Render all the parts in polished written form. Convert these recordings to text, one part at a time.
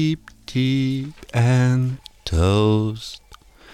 Deep and Toast.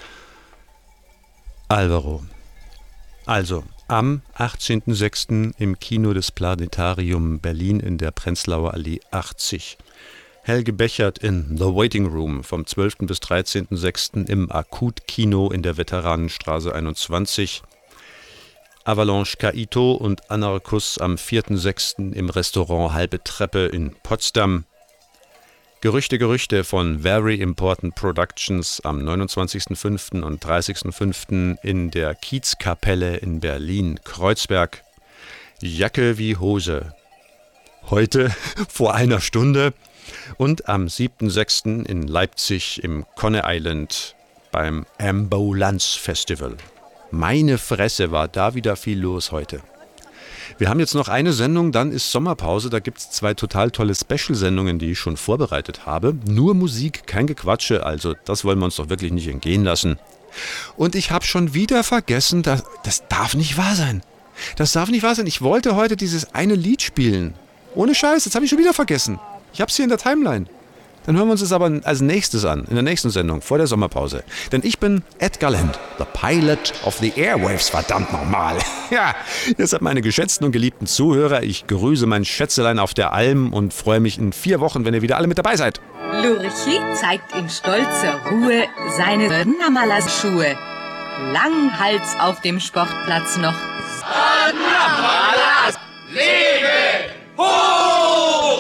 Alvaro. Also, am 18.06. im Kino des Planetarium Berlin in der Prenzlauer Allee 80. Helge Bechert in The Waiting Room vom 12. bis 13.06. im Akut-Kino in der Veteranenstraße 21. Avalanche Kaito und Anarchus am 4.06. im Restaurant Halbe Treppe in Potsdam. Gerüchte von Very Important Productions am 29.05. und 30.05. in der Kiezkapelle in Berlin-Kreuzberg. Jacke wie Hose. Heute vor einer Stunde. Und am 7.06. in Leipzig im Conne Island beim Ambulance Festival. Meine Fresse, war da wieder viel los heute. Wir haben jetzt noch eine Sendung, dann ist Sommerpause. Da gibt es 2 total tolle Special-Sendungen, die ich schon vorbereitet habe. Nur Musik, kein Gequatsche, also das wollen wir uns doch wirklich nicht entgehen lassen. Und ich habe schon wieder vergessen, das darf nicht wahr sein. Das darf nicht wahr sein. Ich wollte heute dieses eine Lied spielen. Ohne Scheiß, das habe ich schon wieder vergessen. Ich habe es hier in der Timeline. Dann hören wir uns das aber als nächstes an, in der nächsten Sendung, vor der Sommerpause. Denn ich bin Edgar Land, the Pilot of the Airwaves, verdammt nochmal. Ja, deshalb meine geschätzten und geliebten Zuhörer, ich grüße mein Schätzelein auf der Alm und freue mich in 4 Wochen, wenn ihr wieder alle mit dabei seid. Lurchi zeigt in stolzer Ruhe seine Namalas-Schuhe. Langhals auf dem Sportplatz noch. Namalas, lebe hoch!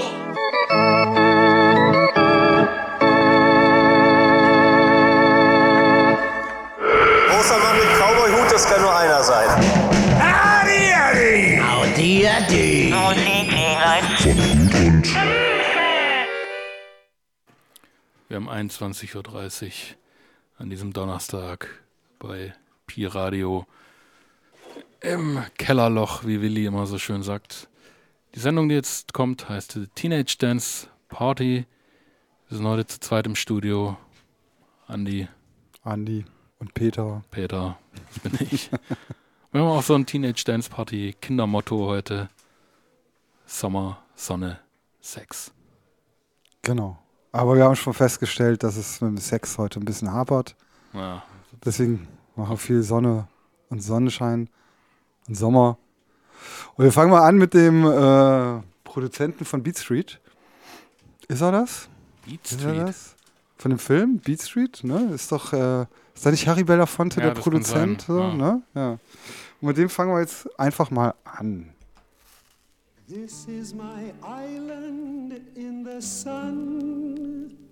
Großer Mann mit Cowboy-Hut, das kann nur einer sein. Adi, Adi! Audi, Adi! Und. Wir haben 21.30 Uhr an diesem Donnerstag bei Pi Radio im Kellerloch, wie Willi immer so schön sagt. Die Sendung, die jetzt kommt, heißt Teenage Dance Party. Wir sind heute zu zweit im Studio. Andi und Peter, das bin ich. Wir haben auch so ein Teenage Dance Party Kindermotto heute. Sommer, Sonne, Sex. Genau. Aber wir haben schon festgestellt, dass es mit dem Sex heute ein bisschen hapert. Ja. Deswegen machen wir viel Sonne und Sonnenschein und Sommer. Und wir fangen mal an mit dem Produzenten von Beat Street. Ist er das? Beat Street? Ist er das? Von dem Film Beat Street, ne? Ist doch, ist da nicht Harry Belafonte, ja, der Produzent? So, ja. Ne? Ja. Und mit dem fangen wir jetzt einfach mal an. This is my island in the sun.